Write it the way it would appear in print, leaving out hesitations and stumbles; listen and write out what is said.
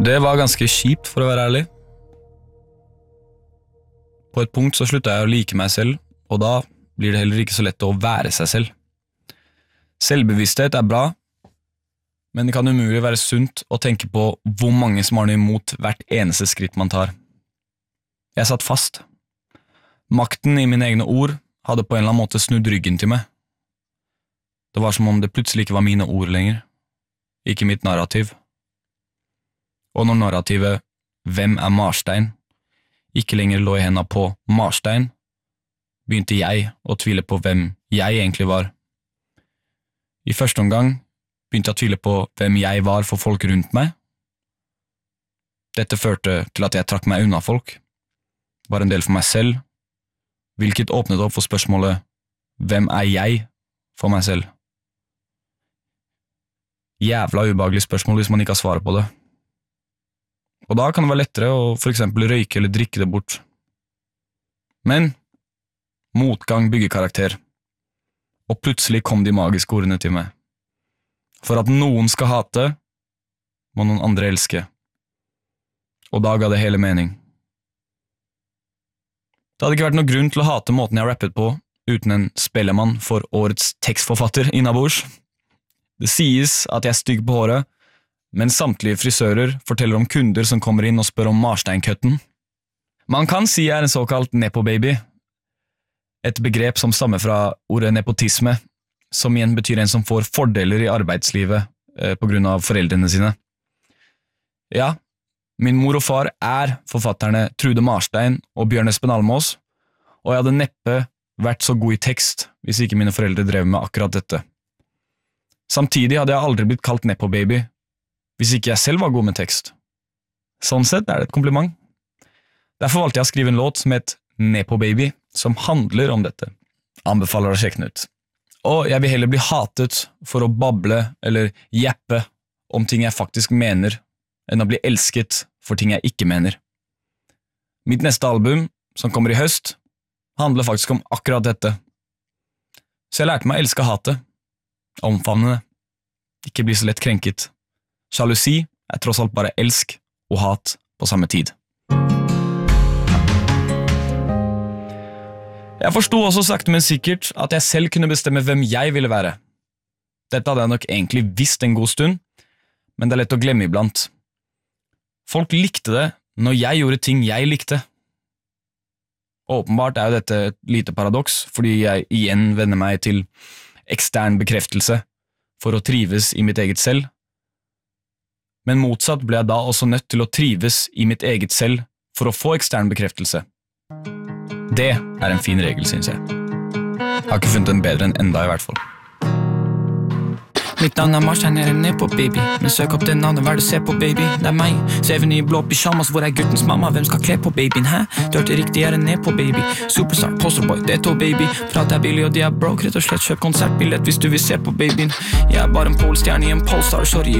Det var ganske kjipt, for å være ærlig. På et punkt så sluttet jeg å like meg selv, og da blir det heller ikke så lett å være seg selv. Selvbevissthet bra, men det kan umulig være sunt å tenke på hvor mange som har noe imot hvert eneste skritt man tar. Jeg satt fast. Makten i mine egne ord hadde på en eller annen måte snudd ryggen til meg. Det var som om det plutselig ikke var mine ord lenger, ikke mitt narrativ. Og når narrativet «Hvem Marstein?» ikke lenger lå i hendene på Marstein, begynte jeg å tvile på hvem jeg egentlig var. I første omgang begynte jeg å tvile på hvem jeg var for folk rundt meg. Dette førte til at jeg trakk meg unna folk, var en del for meg selv, hvilket åpnet opp for spørsmålet «Hvem jeg for meg selv?» Jævla ubehagelig spørsmål hvis man ikke har svaret på det. Og da kan det være lettere å for eksempel røyke eller drikke det bort. Men motgang bygger karakter, og plutselig kom de magiske ordene til meg. For at noen skal hate, må noen andre elske. Og da ga det hele mening. Det hadde ikke vært noe grunn til å hate måten jeg rappet på, uten en spellemann for årets tekstforfatter innabords. Det sies at jeg er stygg på håret, men samtlige frisører forteller om kunder som kommer inn og spør om Marstein-køtten. Man kan si jeg er en såkalt nepo-baby, et begrep som stammer fra ordet nepotisme, som igjen betyr en som får fordeler i arbeidslivet på grunn av foreldrene sine. Ja, min mor og far er forfatterne Trude Marstein og Bjørn Espen Almås, og jeg hadde neppe vært så god i tekst hvis ikke mine foreldre drev med akkurat dette. Samtidig hadde jeg aldri blitt kalt nepo-baby, hvis ikke jeg selv var god med tekst. Sånn sett det et kompliment. Derfor valgte jeg å skrive en låt som het Nepo-baby, som handler om dette. Anbefaler å sjekke den ut. Og jeg vil heller bli hatet for å bable eller jeppe om ting jeg faktisk mener, enn å bli elsket for ting jeg ikke mener. Mitt neste album, som kommer i høst, handler faktisk om akkurat dette. Så jeg lærte meg å elske hatet, omfavne det, ikke bli så lett krenket. Sjalusi tross alt bare elsk og hat på samme tid. Jeg forstod også sakte, men sikkert at jeg selv kunne bestemme hvem jeg ville være. Dette hadde jeg nok egentlig visst en god stund, men det lett å glemme iblant. Folk likte det når jeg gjorde ting jeg likte. Åpenbart jo dette et lite paradoks, fordi jeg igjen vender meg til ekstern bekreftelse for å trives i mitt eget selv. Men motsatt ble jeg da også nødt til å trives i mitt eget selv for å få ekstern bekreftelse. Det en fin regel, synes jeg. Jeg har ikke funnet den bedre enn enda i hvert fall. Mitt navn Marstein, en nepo-baby. Men søk opp det navnet, hva du ser på, baby? Det meg, seven i blå pyjamas, hvor guttens mamma? Hvem skal kle på babyen, hæ? Du hørte riktig, jeg en nepo-baby. Superstar, posterboy, det to, baby. For at jeg billig og de broke, rett og slett kjøp konsertbillett hvis du vil se på babyen. Jeg bare en polstjerne i en polestar, sorry.